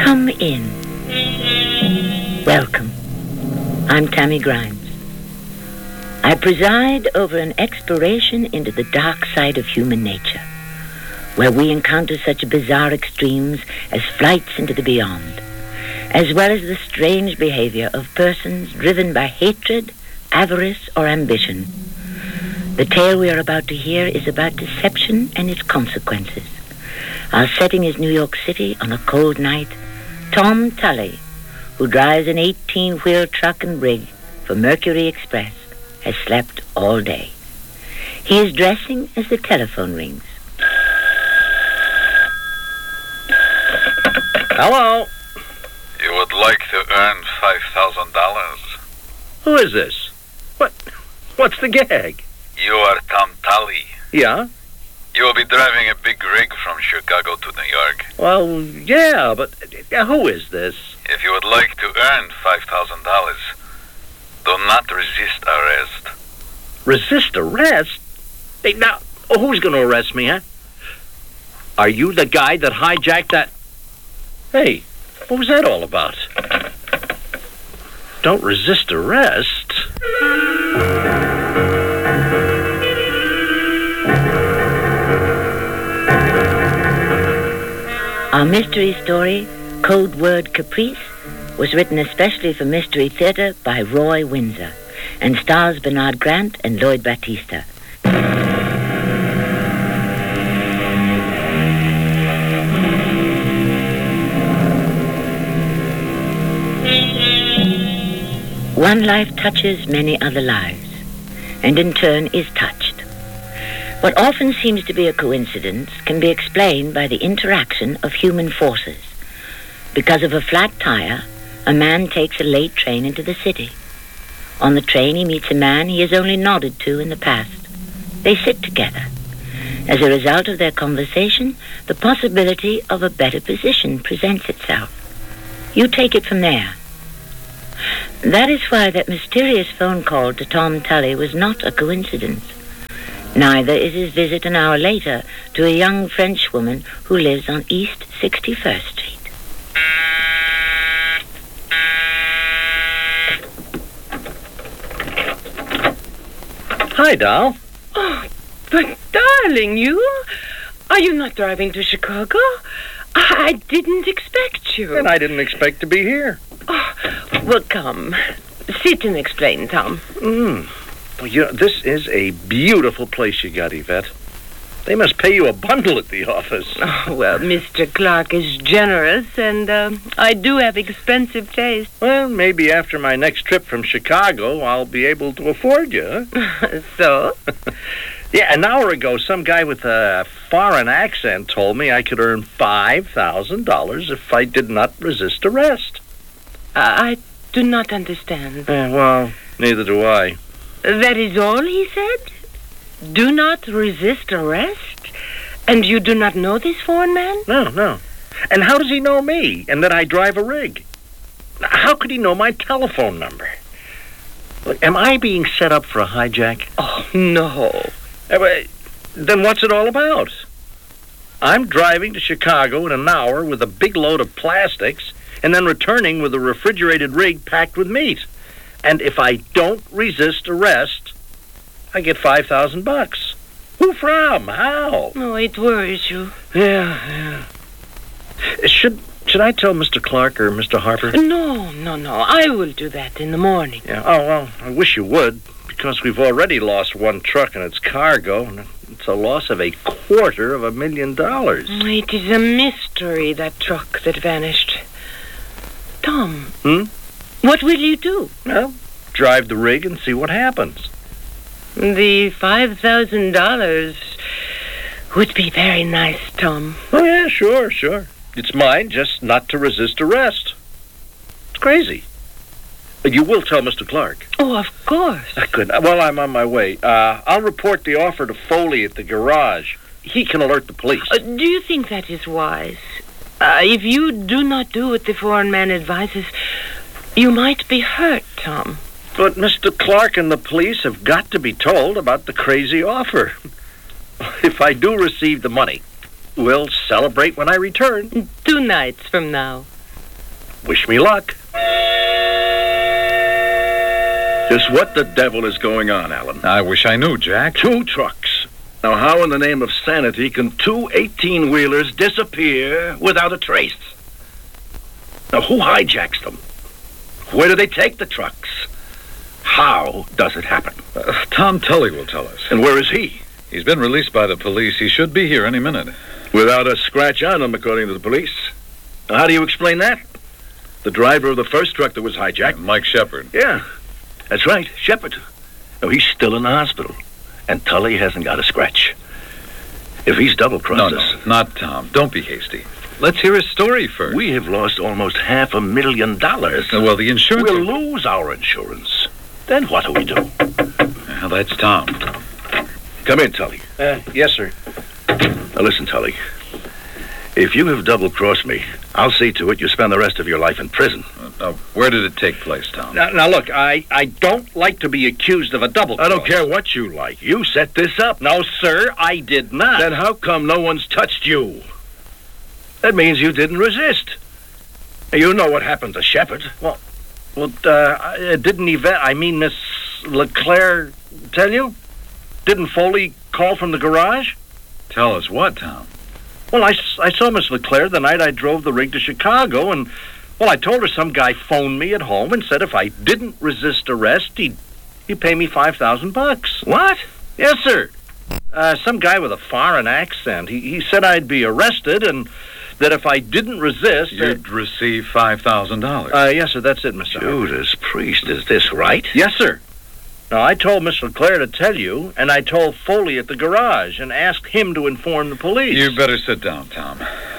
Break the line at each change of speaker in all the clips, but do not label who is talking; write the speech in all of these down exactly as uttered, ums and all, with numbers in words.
Come in. Welcome. I'm Tammy Grimes. I preside over an exploration into the dark side of human nature, where we encounter such bizarre extremes as flights into the beyond, as well as the strange behavior of persons driven by hatred, avarice, or ambition. The tale we are about to hear is about deception and its consequences. Our setting is New York City on a cold night. Tom Tully, who drives an eighteen-wheel truck and rig for Mercury Express, has slept all day. He is dressing as the telephone rings.
Hello.
You would like to earn five thousand dollars.
Who is this? What? What's the gag?
You are Tom Tully.
Yeah?
You will be driving a big rig from Chicago to New York.
Well, yeah, but uh, who is this?
If you would like to earn five thousand dollars, do not resist arrest.
Resist arrest? Hey, now, who's going to arrest me, huh? Are you the guy that hijacked that? Hey, what was that all about? Don't resist arrest?
Our mystery story, Code Word Caprice, was written especially for Mystery Theater by Roy Windsor and stars Bernard Grant and Lloyd Battista. One life touches many other lives, and in turn is touched. What often seems to be a coincidence can be explained by the interaction of human forces. Because of a flat tire, a man takes a late train into the city. On the train, he meets a man he has only nodded to in the past. They sit together. As a result of their conversation, the possibility of a better position presents itself. You take it from there. That is why that mysterious phone call to Tom Tully was not a coincidence. Neither is his visit an hour later to a young French woman who lives on East sixty-first Street.
Hi, doll.
Oh, but darling, you? Are you not driving to Chicago? I didn't expect you.
And I didn't expect to be here.
Oh, well, come. Sit and explain, Tom.
Hmm. Well, you know, this is a beautiful place you got, Yvette. They must pay you a bundle at the office.
Oh, well, Mister Clark is generous, and uh, I do have expensive taste.
Well, maybe after my next trip from Chicago, I'll be able to afford you. Huh?
So?
Yeah, an hour ago, some guy with a foreign accent told me I could earn five thousand dollars if I did not resist arrest.
Uh, I do not understand.
Uh, well, neither do I.
That is all he said? Do not resist arrest? And you do not know this foreign man?
No, no. And how does he know me and that I drive a rig? How could he know my telephone number? Look, am I being set up for a hijack?
Oh, no.
Uh, then what's it all about? I'm driving to Chicago in an hour with a big load of plastics and then returning with a refrigerated rig packed with meat. And if I don't resist arrest, I get five thousand bucks. Who from? How?
Oh, it worries you.
Yeah, yeah. Should should I tell Mister Clark or Mister Harper?
No, no, no. I will do that in the morning.
Yeah. Oh, well, I wish you would, because we've already lost one truck and its cargo, and it's a loss of a quarter of a million dollars.
It is a mystery, that truck that vanished. Tom.
Hmm?
What will you do?
Well, drive the rig and see what happens.
The five thousand dollars would be very nice, Tom.
Oh, yeah, sure, sure. It's mine, just not to resist arrest. It's crazy. You will tell Mister Clark.
Oh, of course.
Ah, good. Well, I'm on my way. Uh, I'll report the offer to Foley at the garage. He can alert the police.
Uh, do you think that is wise? Uh, if you do not do what the foreign man advises, you might be hurt, Tom.
But Mister Clark and the police have got to be told about the crazy offer. If I do receive the money, we'll celebrate when I return.
Two nights from now.
wish me luck.
Just what the devil is going on, Alan?
I wish I knew, Jack.
Two trucks. Now, how in the name of sanity can two eighteen-wheelers disappear without a trace? Now, who hijacks them? Where do they take the trucks? How does it happen?
Uh, Tom Tully will tell us.
And where is he?
He's been released by the police. He should be here any minute.
Without a scratch on him, according to the police. Now, how do you explain that? The driver of the first truck that was hijacked?
Uh, Mike Shepard.
Yeah, that's right, Shepard. No, he's still in the hospital. And Tully hasn't got a scratch. If he's double-crossed
No,
us...
no, not Tom. Don't be hasty. Let's hear his story first.
We have lost almost half a million dollars.
Uh, well, the insurance...
We'll lose our insurance. Then what do we do?
Well, that's Tom.
Come in, Tully.
Uh, yes, sir.
Now, listen, Tully. If you have double-crossed me, I'll see to it you spend the rest of your life in prison.
Uh, uh, where did it take place, Tom?
Now, now look, I, I don't like to be accused of a double cross.
I don't care what you like. You set this up.
No, sir, I did not.
Then how come no one's touched you? That means you didn't resist. You know what happened to Shepard.
Well, well, uh, didn't Yvette, I mean Miss LeClaire, tell you? Didn't Foley call from the garage?
Tell us what, Tom?
Well, I, I saw Miss LeClaire the night I drove the rig to Chicago, and, well, I told her some guy phoned me at home and said if I didn't resist arrest, he'd, he'd pay me five thousand bucks.
What?
Yes, sir. Uh, some guy with a foreign accent. He, he said I'd be arrested and that if I didn't resist...
You'd uh, receive five thousand dollars.
Uh, yes, sir, that's it, Mister
Judas Priest, is this right?
Yes, sir. Now, I told Miss LeClaire to tell you, and I told Foley at the garage and asked him to inform the police.
You better sit down, Tom.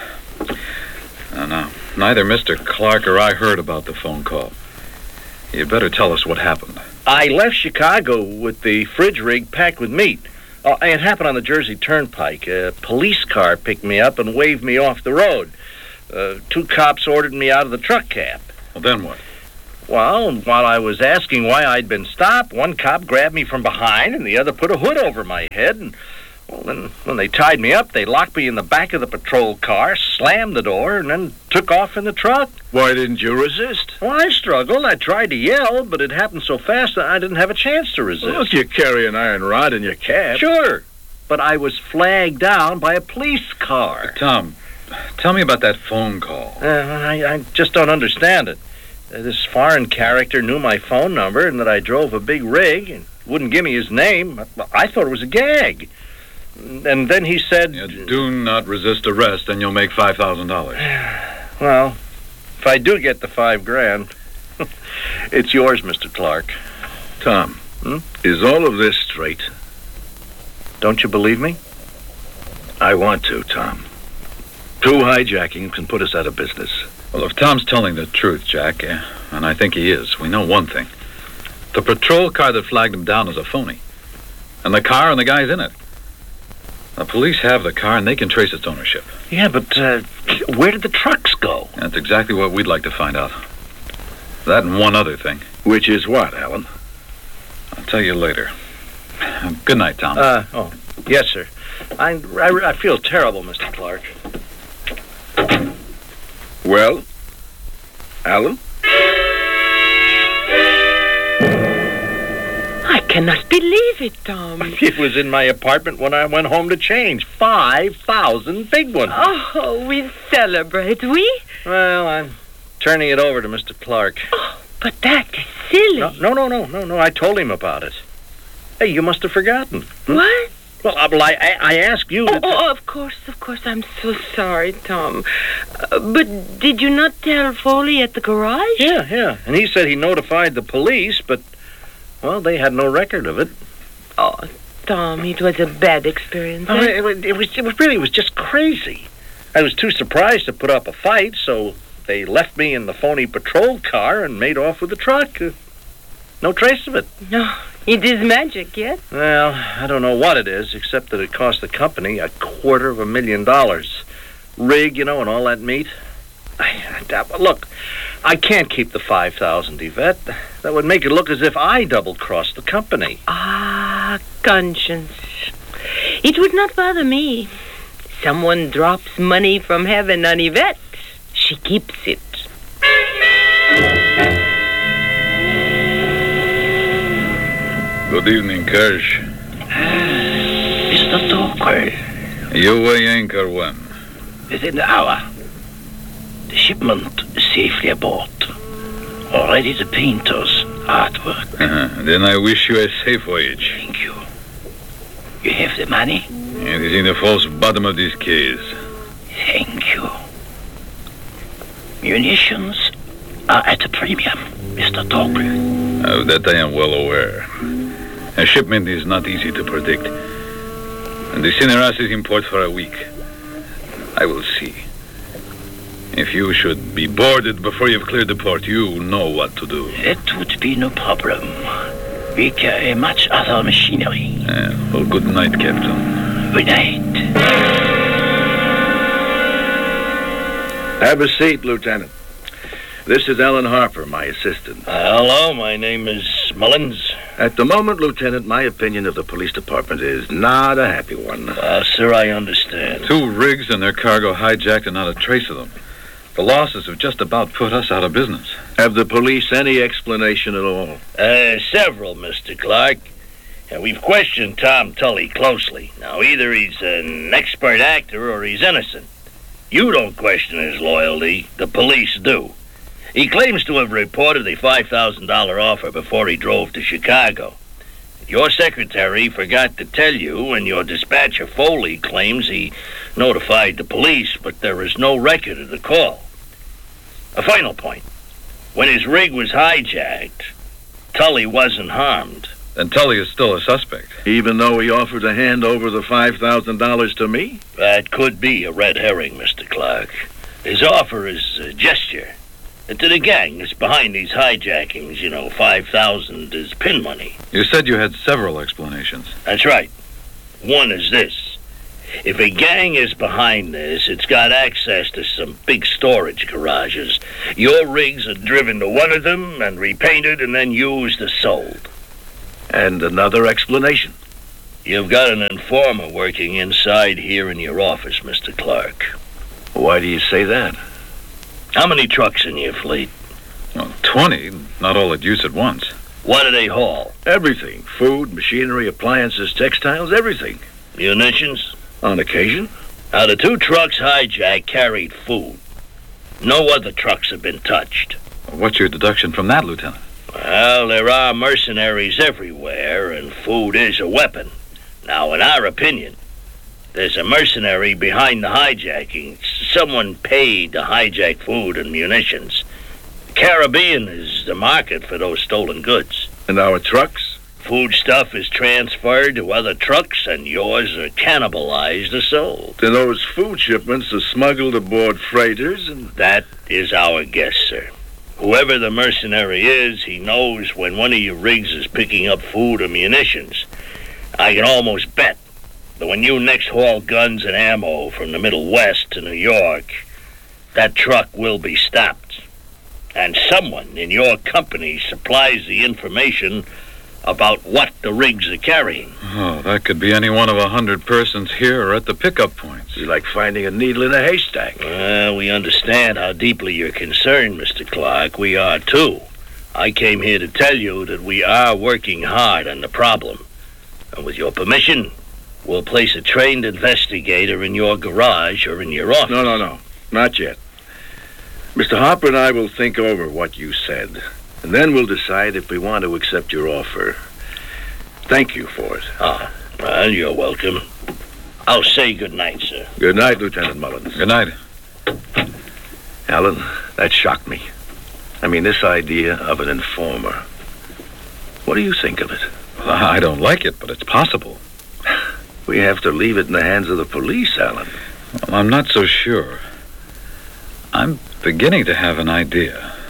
Now, now, neither Mister Clark or I heard about the phone call. You'd better tell us what happened.
I left Chicago with the fridge rig packed with meat. Uh, it happened on the Jersey Turnpike. A police car picked me up and waved me off the road. Uh, two cops ordered me out of the truck cab.
Well, then what?
Well, while I was asking why I'd been stopped, one cop grabbed me from behind and the other put a hood over my head. And, well, then when they tied me up, they locked me in the back of the patrol car, slammed the door, and then took off in the truck.
Why didn't you resist?
Well, I struggled. I tried to yell, but it happened so fast that I didn't have a chance to resist.
Look, you carry an iron rod in your cab.
Sure, but I was flagged down by a police car.
Tom, tell me about that phone call.
Uh, I, I just don't understand it. Uh, this foreign character knew my phone number and that I drove a big rig and wouldn't give me his name. I thought it was a gag. And then he said...
Yeah, do not resist arrest, and you'll make five thousand dollars.
Well, if I do get the five grand, it's yours, Mister Clark.
Tom,
hmm?
is all of this straight?
Don't you believe me?
I want to, Tom. Two hijackings can put us out of business.
Well, if Tom's telling the truth, Jack, eh, and I think he is, we know one thing. The patrol car that flagged him down is a phony. And the car and the guys in it. The police have the car, and they can trace its ownership.
Yeah, but uh, where did the trucks go?
That's exactly what we'd like to find out. That and one other thing.
Which is what, Alan?
I'll tell you later. Good night, Tom.
Uh, oh, yes, sir. I, I, I feel terrible, Mister Clark.
Well, Alan?
I cannot believe it, Tom.
It was in my apartment when I went home to change. Five thousand big ones.
Oh, we celebrate, we?
Well, I'm turning it over to Mister Clark.
Oh, but that is silly.
No, no, no, no, no, no. I told him about it. Hey, you must have forgotten. Hmm?
What?
Well, I, I, I asked you...
Oh,
to...
oh, of course, of course. I'm so sorry, Tom. Uh, but did you not tell Foley at the garage?
Yeah, yeah. And he said he notified the police, but, well, they had no record of it.
Oh, Tom, it was a bad experience.
Oh,
eh?
it, it, it, was, it was really, it was just crazy. I was too surprised to put up a fight, so they left me in the phony patrol car and made off with the truck. Uh, no trace of it.
No, it is magic, yes?
Well, I don't know what it is, except that it cost the company a quarter of a million dollars. Rig, you know, and all that meat. I, I, look, I can't keep the five thousand, Yvette. That would make it look as if I double-crossed the company.
Ah, conscience. It would not bother me. Someone drops money from heaven on Yvette. She keeps it.
Good evening, Kirsch.
Mister Torquay,
You weigh anchor when?
within the hour. The shipment is safely aboard. Already the painters are at work.
Uh-huh. Then I wish you a safe voyage.
Thank you. You have the money?
It is in the false bottom of this case.
Thank you. Munitions are at a premium, Mister Torquay.
Of that I am well aware. A shipment is not easy to predict. And the Cineras is in port for a week. I will see. If you should be boarded before you've cleared the port, you know what to do.
That would be no problem. We carry much other machinery.
Uh, well, good night, Captain.
Good night.
Have a seat, Lieutenant. This is Alan Harper, my assistant.
Uh, hello, my name is Mullins.
At the moment, Lieutenant, my opinion of the police department is not a happy one.
Uh, sir, I understand.
Two rigs and their cargo hijacked and not a trace of them. The losses have just about put us out of business.
Have the police any explanation at all?
Uh, several, Mister Clark. And we've questioned Tom Tully closely. Now, either he's an expert actor or he's innocent. You don't question his loyalty. The police do. He claims to have reported a five thousand dollars offer before he drove to Chicago. Your secretary forgot to tell you, and your dispatcher Foley claims he notified the police, but there is no record of the call. A final point. When his rig was hijacked, Tully wasn't harmed.
And Tully is still a suspect.
Even though he offered to hand over the five thousand dollars to me?
That could be a red herring, Mister Clark. His offer is a gesture. And to the gang that's behind these hijackings, you know, five thousand dollars is pin money.
You said you had several explanations.
That's right. One is this. If a gang is behind this, it's got access to some big storage garages. Your rigs are driven to one of them and repainted and then used or sold.
And another explanation?
You've got an informer working inside here in your office, Mister Clark.
Why do you say that?
How many trucks in your fleet?
Well, twenty, not all at use at once.
What do they haul?
Everything. Food, machinery, appliances, textiles, everything.
Munitions?
On occasion.
Now, the two trucks hijacked carried food. No other trucks have been touched.
What's your deduction from that, Lieutenant?
Well, there are mercenaries everywhere, and food is a weapon. Now, in our opinion, there's a mercenary behind the hijacking. Someone paid to hijack food and munitions. The Caribbean is the market for those stolen goods.
And our trucks?
Food stuff is transferred to other trucks, and yours are cannibalized or sold.
Then those food shipments are smuggled aboard freighters and...
That is our guess, sir. Whoever the mercenary is, he knows when one of your rigs is picking up food or munitions. I can almost bet that when you next haul guns and ammo from the Middle West to New York, that truck will be stopped. And someone in your company supplies the information about what the rigs are carrying.
Oh, that could be any one of a hundred persons here or at the pickup points.
It's like finding a needle in a haystack.
Well, we understand how deeply you're concerned, Mister Clark. We are, too. I came here to tell you that we are working hard on the problem. And with your permission, we'll place a trained investigator in your garage or in your office.
No, no, no. Not yet. Mister Harper and I will think over what you said. And then we'll decide if we want to accept your offer. Thank you for it.
Ah, well, you're welcome. I'll say good night, sir.
Good night, Lieutenant Mullins.
Good night.
Alan, that shocked me. I mean, this idea of an informer. What do you think of it?
Well, I don't like it, but it's possible.
We have to leave it in the hands of the police, Alan.
Well, I'm not so sure. I'm beginning to have an idea.